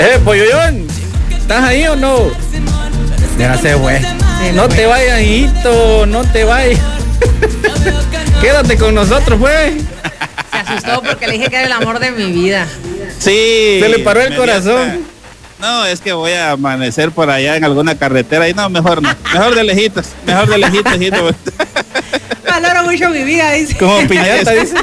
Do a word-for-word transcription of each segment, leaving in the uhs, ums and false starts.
Eh, Polloyón, ¿estás ahí o no? Ya se fue. Sí, no te vayas, hijito, no te vayas. Quédate con nosotros, pues. Se asustó porque le dije que era el amor de mi vida. Sí. Se le paró el corazón. No, es que voy a amanecer por allá en alguna carretera y no, mejor no. Mejor de lejitos, mejor de lejitos, hijito. Valoro mucho mi vida, dice. Como piñata, dice.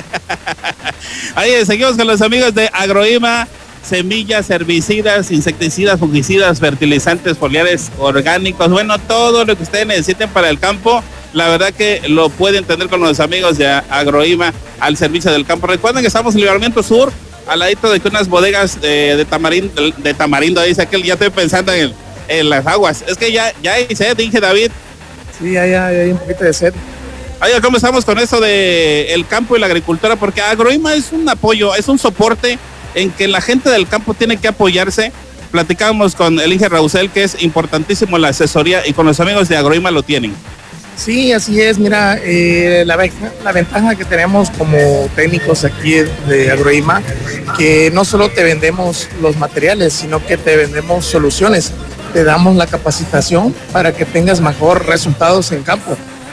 Oye, seguimos con los amigos de Agroima. Semillas, herbicidas, insecticidas, fungicidas, fertilizantes foliares orgánicos, bueno, todo lo que ustedes necesiten para el campo, la verdad que lo pueden tener con los amigos de Agroima al servicio del campo. Recuerden que estamos en Libramiento Sur, al ladito de que unas bodegas de, de, tamarindo, de, de tamarindo, dice aquel, ya estoy pensando en, en las aguas, es que ya, ya hay sed, dije David. Sí, ya, ya, ya hay un poquito de sed. Oye, ¿cómo estamos con eso de el campo y la agricultura? Porque Agroima es un apoyo, es un soporte en que la gente del campo tiene que apoyarse. Platicábamos con el ingeniero Rausel que es importantísimo la asesoría y con los amigos de Agroima lo tienen. Sí, así es. Mira, eh, la, la ventaja que tenemos como técnicos aquí de Agroima, que no solo te vendemos los materiales, sino que te vendemos soluciones. Te damos la capacitación para que tengas mejor resultados en campo.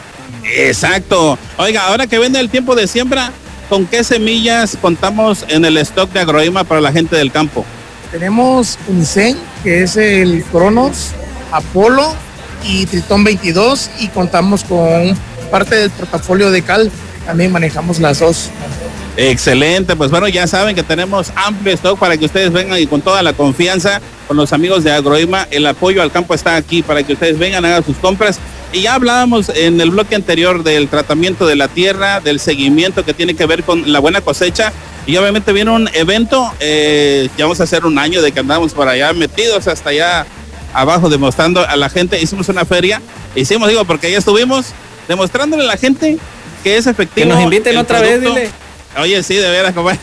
Exacto. Oiga, ahora que viene el tiempo de siembra, ¿con qué semillas contamos en el stock de Agroima para la gente del campo? Tenemos Unicen, que es el Cronos, Apolo y Tritón veintidós, y contamos con parte del portafolio de Cal, también manejamos las dos. Excelente, pues bueno, ya saben que tenemos amplio stock para que ustedes vengan y con toda la confianza con los amigos de Agroima, el apoyo al campo está aquí para que ustedes vengan, hagan sus compras. Y ya hablábamos en el bloque anterior del tratamiento de la tierra, del seguimiento que tiene que ver con la buena cosecha. Y obviamente viene un evento, eh, ya vamos a hacer un año de que andamos por allá metidos hasta allá abajo demostrando a la gente. Hicimos una feria, hicimos, digo, porque ya estuvimos demostrándole a la gente que es efectivo. Que nos inviten otra producto. vez, dile. Oye, sí, de veras, compadre.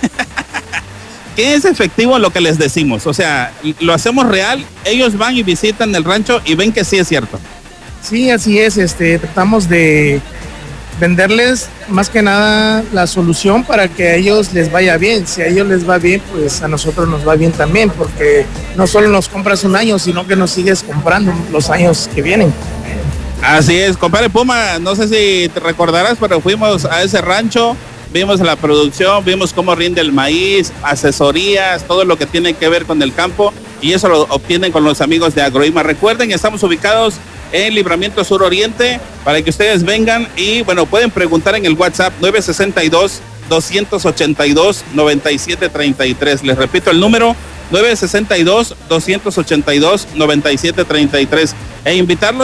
¿Qué es efectivo lo que les decimos? O sea, lo hacemos real, ellos van y visitan el rancho y ven que sí es cierto. Sí, así es, este, tratamos de venderles más que nada la solución para que a ellos les vaya bien. Si a ellos les va bien, pues a nosotros nos va bien también, porque no solo nos compras un año, sino que nos sigues comprando los años que vienen. Así es, compadre Puma, no sé si te recordarás, pero fuimos a ese rancho, vimos la producción, vimos cómo rinde el maíz, asesorías, todo lo que tiene que ver con el campo, y eso lo obtienen con los amigos de Agroima. Recuerden, estamos ubicados en Libramiento Sur Oriente, para que ustedes vengan y, bueno, pueden preguntar en el WhatsApp nueve sesenta y dos, doscientos ochenta y dos, noventa y siete treinta y tres. Les repito el número, nueve sesenta y dos, doscientos ochenta y dos, noventa y siete treinta y tres. E invitarlos